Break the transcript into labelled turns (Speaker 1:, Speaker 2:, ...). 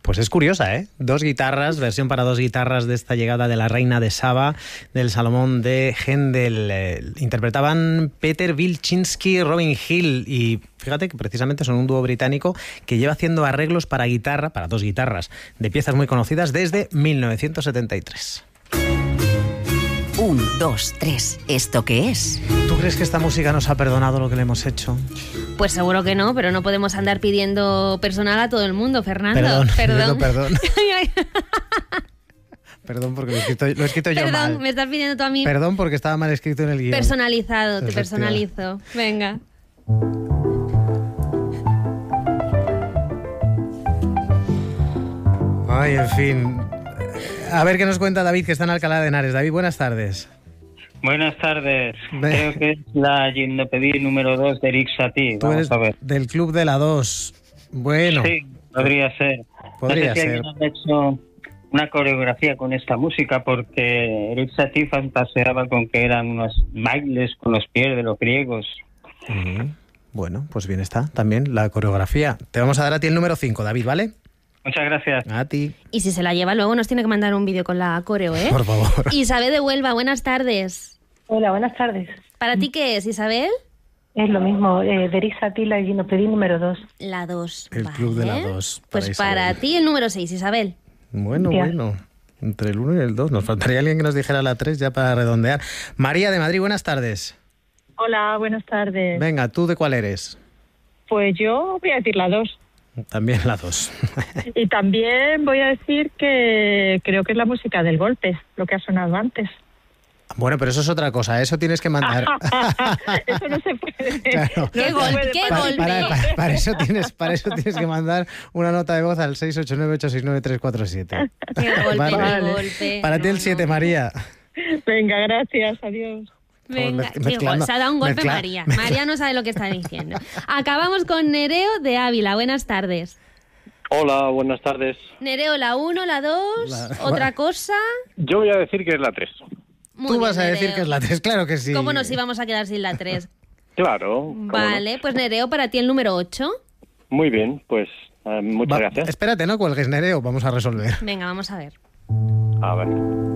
Speaker 1: Pues es curiosa, ¿eh? 2 guitarras, versión para 2 guitarras de esta llegada de la Reina de Saba, del Salomón de Händel. Interpretaban Peter Wilczynski, Robin Hill, y fíjate que precisamente son un dúo británico que lleva haciendo arreglos para guitarra, para 2 guitarras, de piezas muy conocidas desde 1973.
Speaker 2: 1, 2, 3. ¿Esto qué es?
Speaker 1: ¿Tú crees que esta música nos ha perdonado lo que le hemos hecho?
Speaker 3: Pues seguro que no, pero no podemos andar pidiendo personal a todo el mundo, Fernando.
Speaker 1: Perdón. Perdón, porque lo he escrito yo mal.
Speaker 3: Perdón, me estás pidiendo tú a mí.
Speaker 1: Perdón, porque estaba mal escrito en el guión.
Speaker 3: Personalizado, te personalizo. Venga.
Speaker 1: Ay, en fin. A ver qué nos cuenta David, que está en Alcalá de Henares. David, buenas tardes.
Speaker 4: Buenas tardes. Creo que es la Gimnopédie número 2 de Eric Satie.
Speaker 1: Tú eres del club de la 2. Bueno.
Speaker 4: Sí, podría ser.
Speaker 1: Podría
Speaker 4: no sé si
Speaker 1: ser.
Speaker 4: alguien ha hecho una coreografía con esta música, porque Eric Satie fantaseaba con que eran unos bailes con los pies de los griegos.
Speaker 1: Bueno, pues bien está también la coreografía. Te vamos a dar a ti el número 5, David, ¿vale?
Speaker 4: Muchas gracias.
Speaker 1: A ti.
Speaker 3: Y si se la lleva luego nos tiene que mandar un vídeo con la coreo, ¿eh?
Speaker 1: Por favor.
Speaker 3: Isabel de Huelva, buenas tardes.
Speaker 5: Hola, buenas tardes.
Speaker 3: ¿Para ti qué es, Isabel?
Speaker 5: Es lo mismo, de Eric Satie, la Gimnopédie número 2.
Speaker 3: La 2.
Speaker 1: El club de la 2.
Speaker 3: Pues para ti el número 6, Isabel.
Speaker 1: Bueno. Entre el 1 y el 2. Nos faltaría alguien que nos dijera la 3 ya para redondear. María de Madrid, buenas tardes.
Speaker 6: Hola, buenas tardes.
Speaker 1: Venga, ¿tú de cuál eres?
Speaker 6: Pues yo voy a decir la 2.
Speaker 1: También la 2.
Speaker 6: Y también voy a decir que creo que es la música del golpe, lo que ha sonado antes.
Speaker 1: Bueno, pero eso es otra cosa, eso tienes que mandar.
Speaker 6: Eso no se puede.
Speaker 1: Claro.
Speaker 3: ¿Qué golpe?
Speaker 1: Para eso tienes que mandar una nota de voz al 689-869-347.
Speaker 3: Qué golpe,
Speaker 1: Vale.
Speaker 3: qué golpe.
Speaker 1: Para ti el 7, María.
Speaker 6: Venga, gracias, adiós.
Speaker 3: Venga,
Speaker 1: mezclando,
Speaker 3: se ha dado un golpe
Speaker 1: mezcla-
Speaker 3: María no sabe lo que está diciendo. Acabamos con Nereo de Ávila. Buenas tardes.
Speaker 7: Hola, buenas tardes.
Speaker 3: Nereo, la 1, la 2, otra cosa.
Speaker 7: Yo voy a decir que es la 3.
Speaker 3: Muy
Speaker 1: Tú
Speaker 3: bien,
Speaker 1: vas a decir
Speaker 3: Nereo.
Speaker 1: que es la 3, claro que sí.
Speaker 3: ¿Cómo nos íbamos a quedar sin la 3?
Speaker 7: Claro.
Speaker 3: Vale, pues Nereo, para ti el número 8.
Speaker 7: Muy bien, pues muchas gracias.
Speaker 1: Espérate, no cuelgues, Nereo, vamos a resolver.
Speaker 3: Venga, vamos a ver.
Speaker 7: A ver.